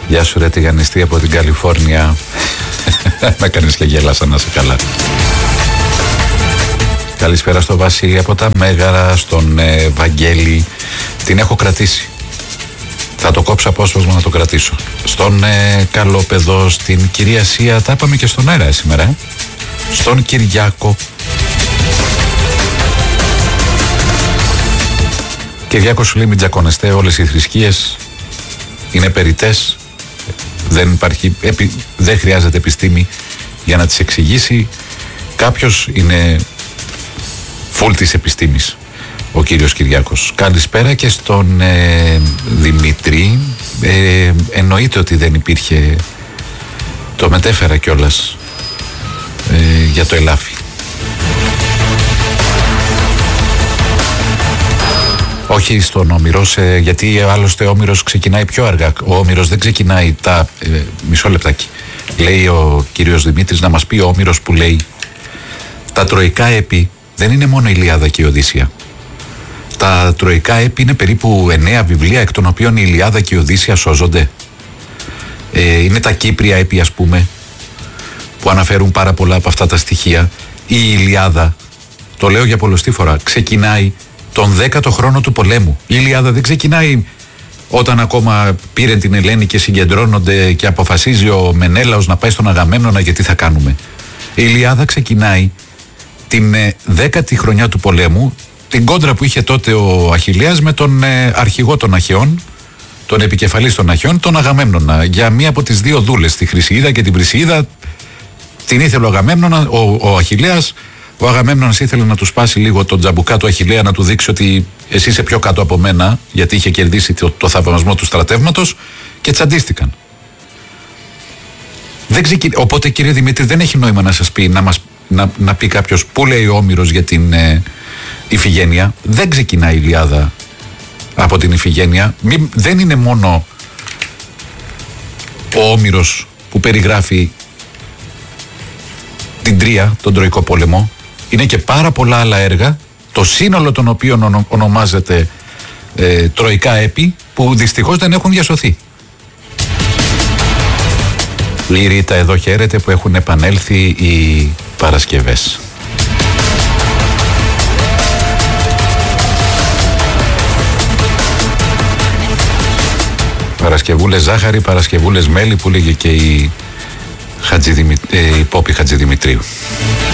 Γεια σου ρε τηγανιστή από την Καλιφόρνια. Με έκανες και γέλασα, να σε καλά. Καλησπέρα στο Βασίλη από τα Μέγαρα, στον Βαγγέλη. Την έχω κρατήσει. Θα το κόψω απόσπασμα να το κρατήσω. Στον Καλόπεδο, στην κυρία Σία. Τα είπαμε και στον αέρα σήμερα. Στον Κυριάκο. Κυριάκο σου λέει μην τζακωνεστέ, όλες οι θρησκείες είναι περιττές. Δεν χρειάζεται επιστήμη για να τις εξηγήσει. Κάποιος είναι φουλ της επιστήμης, ο κύριος Κυριάκος. Καλησπέρα και στον Δημήτρη. Εννοείται ότι δεν υπήρχε, το μετέφερα κιόλας για το ελάφι. Όχι στον Όμηρος, γιατί άλλωστε ο Όμηρος ξεκινάει πιο αργά. Ο Όμηρος δεν ξεκινάει μισό λεπτάκι. Λέει ο κύριος Δημήτρης να μας πει ο Όμηρος που λέει τα τροϊκά έπι δεν είναι μόνο η Ιλιάδα και η Οδύσσεια. Τα τροϊκά έπι είναι περίπου 9 βιβλία, εκ των οποίων η Ιλιάδα και η Οδύσσεια σώζονται. Είναι τα Κύπρια έπι, ας πούμε, που αναφέρουν πάρα πολλά από αυτά τα στοιχεία. Η Ιλιάδα, το λέω για πολλοστή φορά, ξεκινάει τον 10ο χρόνο του πολέμου. Η Ιλιάδα δεν ξεκινάει όταν ακόμα πήρε την Ελένη και συγκεντρώνονται και αποφασίζει ο Μενέλαος να πάει στον Αγαμέμνονα και τι θα κάνουμε. Η Ιλιάδα ξεκινάει την 10η χρονιά του πολέμου, την κόντρα που είχε τότε ο Αχιλλέας με τον αρχηγό των Αχαιών, τον επικεφαλής των Αχαιών, τον Αγαμέμνονα, για μία από τις δύο δούλες, τη Χρυσιίδα και την Βρυσιίδα. Την ήθελε ο Αγαμέμνονα, ο Αχιλλέας. Ο Αγαμέμνονας ήθελε να του σπάσει λίγο τον τζαμπουκά του Αχιλλέα, να του δείξει ότι εσύ είσαι πιο κάτω από μένα, γιατί είχε κερδίσει το θαυμασμό του στρατεύματος, και τσαντίστηκαν. Οπότε, κύριε Δημήτρη, δεν έχει νόημα να σας πει, να πει κάποιος πού λέει ο Όμηρος για την Ιφηγένεια. Δεν ξεκινάει η Ιλιάδα από την Ιφηγένεια. Δεν είναι μόνο ο Όμηρος που περιγράφει την Τρία, τον Τροϊκό Πόλεμο. Είναι και πάρα πολλά άλλα έργα, το σύνολο των οποίων ονομάζεται τροϊκά έπι, που δυστυχώς δεν έχουν διασωθεί. Η Ρίτα εδώ χαίρεται που έχουν επανέλθει οι Παρασκευές. Παρασκευούλες ζάχαρη, Παρασκευούλες μέλι, που λέγε και η Πόπη Χατζηδημητρίου.